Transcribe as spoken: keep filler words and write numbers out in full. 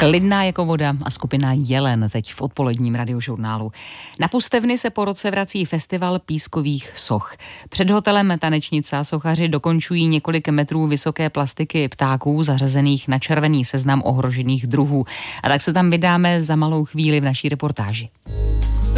Klidná jako voda a skupina Jelen teď v odpoledním radiožurnálu. Na Pustevny se po roce vrací festival pískových soch. Před hotelem Tanečnica sochaři dokončují několik metrů vysoké plastiky ptáků zařazených na červený seznam ohrožených druhů. A tak se tam vydáme za malou chvíli v naší reportáži.